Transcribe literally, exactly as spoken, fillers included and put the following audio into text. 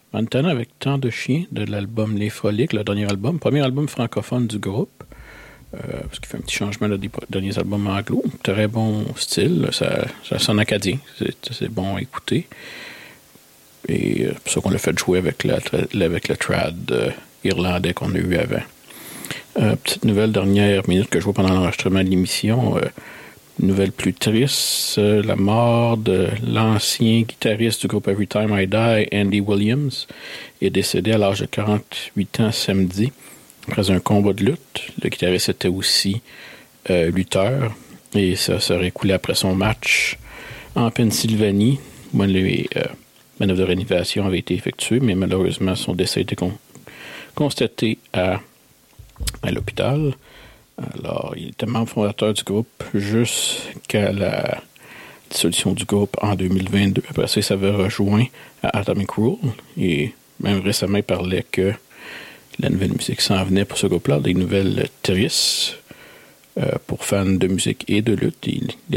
Montana avec tant de chiens de l'album Les Froliques, le dernier album, premier album francophone du groupe, euh, parce qu'il fait un petit changement là, des derniers albums anglo. Très bon style, ça, ça sonne acadien, c'est, c'est bon à écouter. Et c'est pour ça qu'on l'a fait jouer avec, la, avec le trad euh, irlandais qu'on a eu avant. Euh, petite nouvelle dernière minute que je vois pendant l'enregistrement de l'émission. Euh, nouvelle plus triste, euh, la mort de l'ancien guitariste du groupe Every Time I Die, Andy Williams, est décédé à l'âge de quarante-huit ans samedi, après un combat de lutte. Le guitariste était aussi euh, lutteur, et ça serait écoulé après son match en Pennsylvanie. Bon, les euh, manœuvres de réanimation avaient été effectuées, mais malheureusement, son décès a été con- constaté à, à l'hôpital. Alors, il était membre fondateur du groupe jusqu'à la dissolution du groupe en deux mille vingt-deux. Après ça, il s'avait rejoint à Atomic Rule. Et même récemment, il parlait que la nouvelle musique s'en venait pour ce groupe-là, des nouvelles tristes euh, pour fans de musique et de lutte. Il,